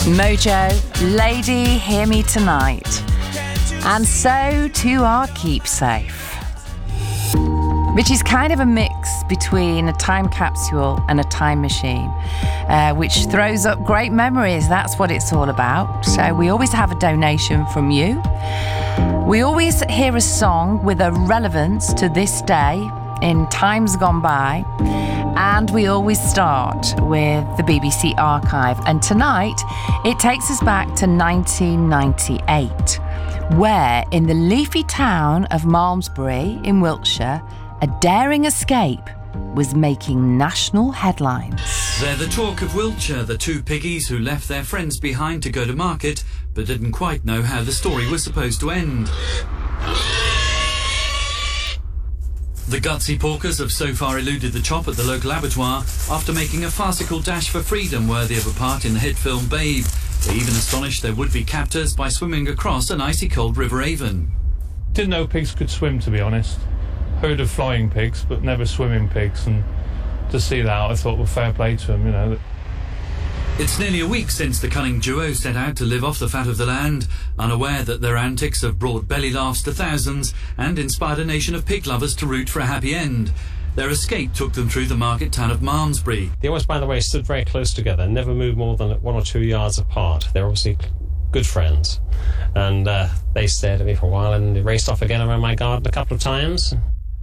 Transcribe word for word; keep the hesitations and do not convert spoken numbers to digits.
Mojo, Lady Hear Me Tonight. And so to our keepsafe, which is kind of a mix between a time capsule and a time machine, uh, which throws up great memories. That's what it's all about. So we always have a donation from you. We always hear a song with a relevance to this day in times gone by. And we always start with the B B C archive. And tonight, it takes us back to nineteen ninety-eight, where in the leafy town of Malmesbury in Wiltshire, a daring escape was making national headlines. They're the talk of Wiltshire, the two piggies who left their friends behind to go to market, but didn't quite know how the story was supposed to end. The gutsy porkers have so far eluded the chop at the local abattoir after making a farcical dash for freedom worthy of a part in the hit film Babe. They even astonished their would-be captors by swimming across an icy cold River Avon. Didn't know pigs could swim, to be honest. Heard of flying pigs, but never swimming pigs, and to see that, I thought, well, fair play to them, you know. It's nearly a week since the cunning duo set out to live off the fat of the land, unaware that their antics have brought belly laughs to thousands and inspired a nation of pig lovers to root for a happy end. Their escape took them through the market town of Malmesbury. They always, by the way, stood very close together, never moved more than one or two yards apart. They're obviously good friends. And uh, they stared at me for a while and they raced off again around my garden a couple of times.